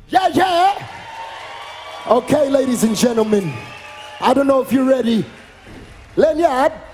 Yeah, yeah. Okay, ladies and gentlemen, I don't know if you're ready. Lanyard.